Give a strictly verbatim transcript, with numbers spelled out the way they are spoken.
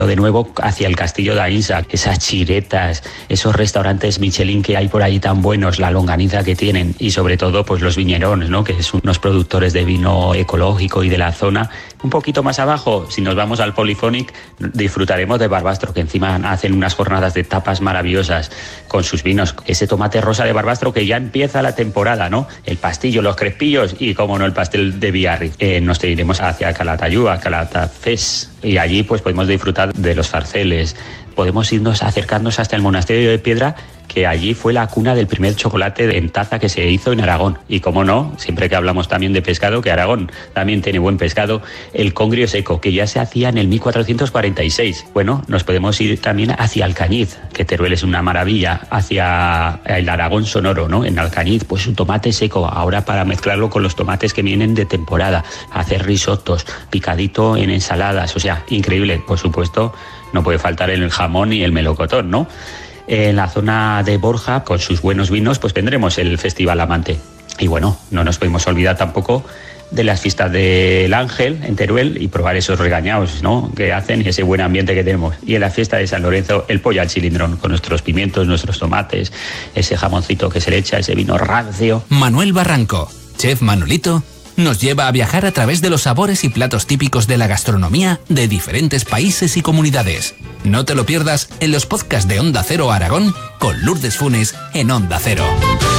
De nuevo hacia el castillo de Aínsa, esas chiretas, esos restaurantes Michelin que hay por allí tan buenos, la longaniza que tienen y sobre todo pues los viñerones, ¿no? Que son unos productores de vino ecológico y de la zona. Un poquito más abajo, si nos vamos al Polyphonic, disfrutaremos de Barbastro, que encima hacen unas jornadas de tapas maravillosas con sus vinos. Ese tomate rosa de Barbastro que ya empieza la temporada, ¿no? El pastillo, los crespillos y, como no, el pastel de Biarritz. Eh, nos iremos hacia Calatayud, a Calatafés, y allí pues podemos disfrutar de los farceles. Podemos irnos acercándonos hasta el monasterio de Piedra, que allí fue la cuna del primer chocolate en taza que se hizo en Aragón. Y como no, siempre que hablamos también de pescado, que Aragón también tiene buen pescado, el congrio seco, que ya se hacía en el mil cuatrocientos cuarenta y seis. Bueno, nos podemos ir también hacia Alcañiz, que Teruel es una maravilla, hacia el Aragón sonoro, ¿no? En Alcañiz, pues un tomate seco, ahora para mezclarlo con los tomates que vienen de temporada, hacer risotos, picadito en ensaladas, o sea, increíble. Por supuesto, no puede faltar el jamón y el melocotón, ¿no? En la zona de Borja, con sus buenos vinos, pues tendremos el Festival Amante. Y bueno, no nos podemos olvidar tampoco de las fiestas del Ángel en Teruel y probar esos regañados, ¿no?, que hacen y ese buen ambiente que tenemos. Y en la fiesta de San Lorenzo, el pollo al chilindrón, con nuestros pimientos, nuestros tomates, ese jamoncito que se le echa, ese vino rancio. Manuel Barranco, chef Manolito, nos lleva a viajar a través de los sabores y platos típicos de la gastronomía de diferentes países y comunidades. No te lo pierdas en los podcasts de Onda Cero Aragón con Lourdes Funes en Onda Cero.